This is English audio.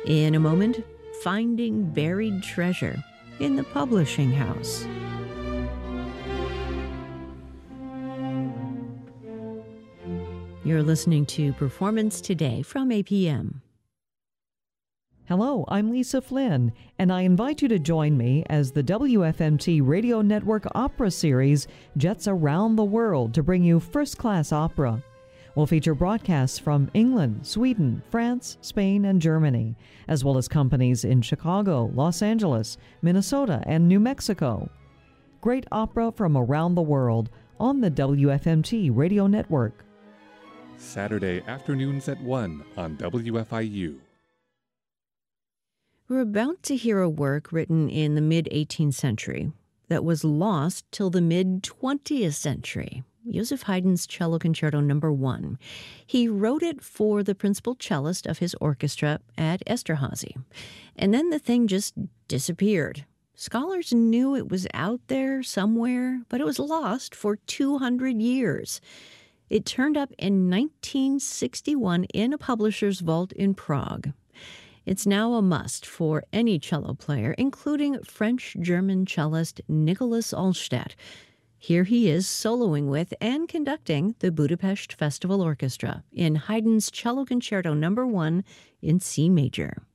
In a moment, finding buried treasure in the publishing house. You're listening to Performance Today from APM. Hello, I'm Lisa Flynn, and I invite you to join me as the WFMT Radio Network Opera Series jets around the world to bring you first-class opera. We'll feature broadcasts from England, Sweden, France, Spain, and Germany, as well as companies in Chicago, Los Angeles, Minnesota, and New Mexico. Great opera from around the world on the WFMT Radio Network. Saturday afternoons at 1 on WFIU. We're about to hear a work written in the mid-18th century that was lost till the mid-20th century. Joseph Haydn's Cello Concerto No. 1. He wrote it for the principal cellist of his orchestra at Esterhazy. And then the thing just disappeared. Scholars knew it was out there somewhere, but it was lost for 200 years. It turned up in 1961 in a publisher's vault in Prague. It's now a must for any cello player, including French-German cellist Nicholas Allstedt. Here he is soloing with and conducting the Budapest Festival Orchestra in Haydn's Cello Concerto No. 1 in C major.